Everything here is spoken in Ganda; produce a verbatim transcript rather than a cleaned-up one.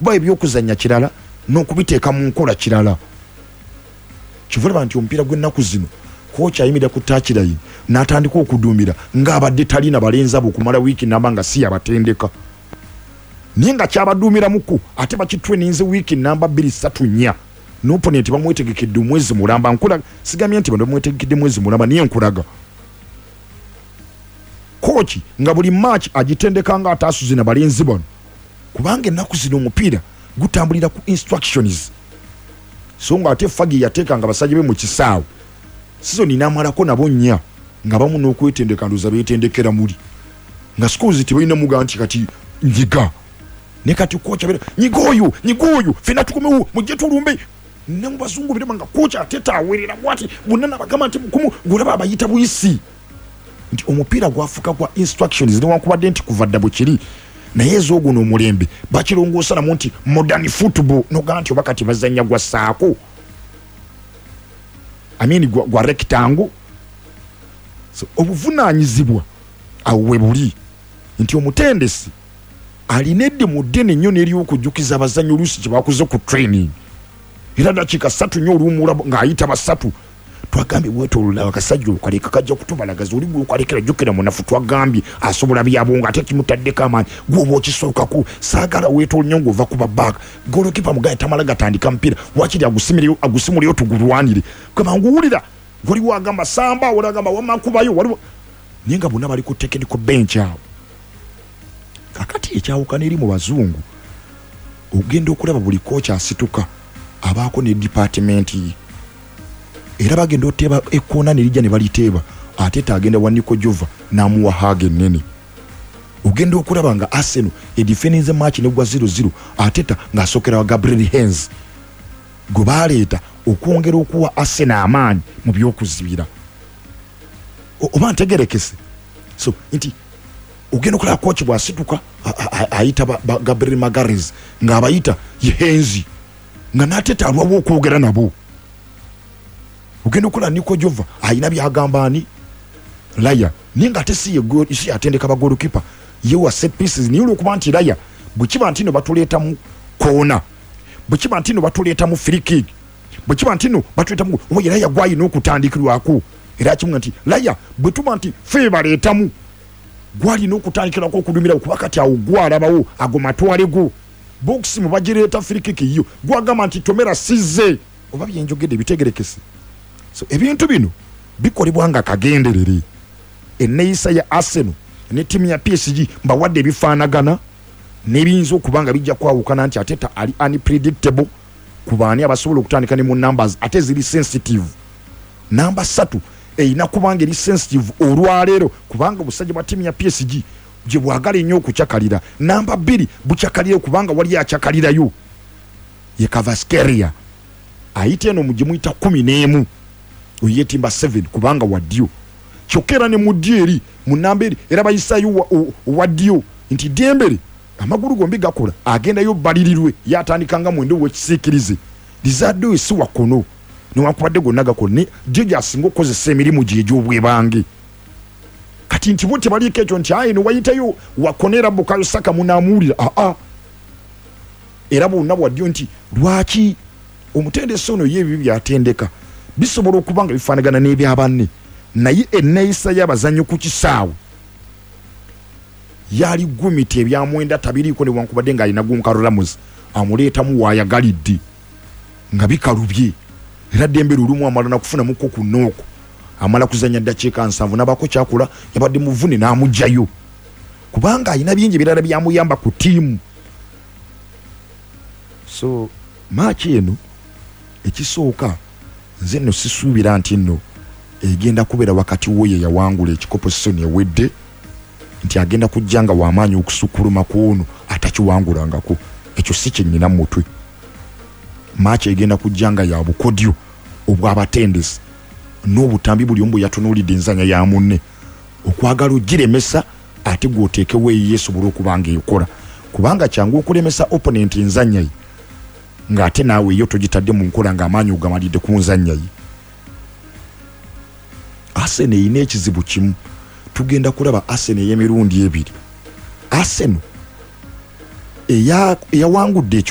kuba ebyokuzanya kirala n'okubiteeka mu nkola kirala. Kivulaba nti omupiira gw'ennaku zino kocha ayimira ku touchline n'atandika okuduumira ng'abadde talina balenzi abo okumala wiiki namba nga si yabatendeka. Naye nga kyabaduumira muku ate bakitweninze wiiki namba bbiri ssatu nnya n'opponent bamwetegekedde omwezi mulamba. Nkulaga sigamye nti bano bamwetegekedde mwezi mulamba niye nkulaga kochi nga buli match agitendeka nga ataasuze na balenzi bano kubanga ennaku zino omupiira gutambulira ku instructions. So nga ate Fagi yateeka nga basajja be mu kisaawe season inamalako nabo nnya nga bamu n'okwetendeka ndoza beetendekera muli nga schools tibalina muganti kati njiga ne kati kocha bera nyigoyo nyigoyo fena tukomewo mujje tulumbe ne mubazungu birema nga kocha ateta awerera bwati bunana bagama nti mukumu gulaba abayita buyisi nti omupiira gwafuka kwa instructions ne wankubadde nti kuva dabo kiri naye ezogo n'omulembe bakirongoosa namu nti modern football noganti obakati bazanya gwa saako amini gwa, gwa rectangle. So obuvunaanyizibwa awo we buli nti omutendesi alinedde mu ddene nnyo n'ery'okujjukiza abazanyi oluusi kye bakoze ku training era dakiika ssatu nnyo oluwumuula ng'ayita basatu twagambye bwetolula akasajja olukaleka kajja kutubalagaza oli gweokalekera jjukira munafu twagambye asobola byabonga ate kimutaddeko amaanyi gwoba okisookako saagala weetola nnyo ng'ova ku babaaka golokipa mugaye tamala gatandika mupiira wakiri agusimuleyo tugulwanire kamanguwulira goli wagamba samba olagamba wamakubayo waliwo naye nga bonna bali ku technical bench awo. Kakati ekyawukana eri mu bazungu ogenda okulaba buli kocha asituka abaako ne department era bagenda oteba ekona nerijja ne baliteeba ate tagenda wa Nico Jova namuwa hage nene. Ogenda okulaba nga Arsenal e defense match ne gwa zero zero ateta nga asokera wa Gabriel Hens gobaleeta okwongera okuwa Arsenal amaanyi mu byokuzibira oba ntegerekese. So nti ogenda okulaba coach bwasituka ayita Gabriel Magalhaes nga abayita Henzi nga nateta alwawo okwogera nabo. Ugenda okola Nico Jova ayina byagamba ani Laya ninga tesi ye goal isi atendeka ba goalkeeper yewa set pieces ni ulo kuba nti Laya bukiba ntino batuleta mu kona bukiba ntino batuleta mu free kick bukiba ntino batuleta mu oye Laya gwayi n'okutandikirwako era kimu nti Laya bwetuba nti fe baleta mu gwali n'okutandikirwako okudumira kuba kati awo gwala bawo agomatwale go box mu bagireta free kick iyo gwagamba nti tomera size oba byenjogedde bitegerekese. So ebintu bino bikolebwa nga kagenderere enneeyisa ya Arsenal ne timu ya P S G mbawadde ebifaanagana n'ebiyinza okubanga bijja kwawukana nti ateta ali unpredictable ku baani abasobola okutandika ne mu numbers ate ziri sensitive. Namba ssatu eyina kubanga eri sensitive olwaleero kubanga obusajja bwa timu ya P S G gye bwagala ennyo okukyakalira. Namba bbiri bukyakalire kubanga wali akyakalirayo ye Kvaratskhelia ayite eno mu gye muyita kumi n'emu oyetimba seven kubanga waddio kyokera ne mudyeri munamberi era bayisayo waddio nti Dembele amagulu gombi gakola agenda yo balirirwe yatandikanga mwendo w'ekisiikirize lizadde esi wakono ne wakubadde gonna gakola ne jeje asinga okozesa emirimu gye egy'obwebange kati nti bo tebaliiko ekyo nti ayi ne wayitayo wakonera Bukayo Saka munamuwulira aa era bonna waddio nti lwaki omutendesi ono yeebyo byatendeka bisobola okubanga bifaanagana n'ebyabanne naye enneeyisa y'abazannyi ku kisaawe yali gumiti ebyamwenda tabiriiko ne wankubadde ng'alina Goncalo Ramos amuleetamu waayagalidde nga bikalubye era Dembele olumu amala nakufunamuko ku nooko amala kuzanya ddakiika nsanvu nabako kyakula yabadde muvune n'amugjayo kubanga alina bingi ebirala byamuyamba ku ttiimu. So maaki eno ekisooka nze nno sisuubira nti nno egenda kubeera wakati woye yawangula ekikopo season ewedde nti agenda kujja nga w'amaanyi okusukkuluma ku ono atakiwangulangako ekyo si kye nnina mu mutwe. Maaki egenda kujja nga ya bukodyo obw'abatendesi n'obutambi buli omu bwe yatunuulidde enzanya ya munne okwagala ogiremesa ate gw'oteekewo eyo yeesobola okuba nga ekola kubanga kyangu okulemesa opponent enzanya ye ng'ate naawe yo togitadde mu nkola ng'amaanyi ogamalidde ku nzanya ye. Arsenal eyina ekizibu kimu tugenda kulaba Arsenal ey'emirundi ebiri. Arsenal eyawangudde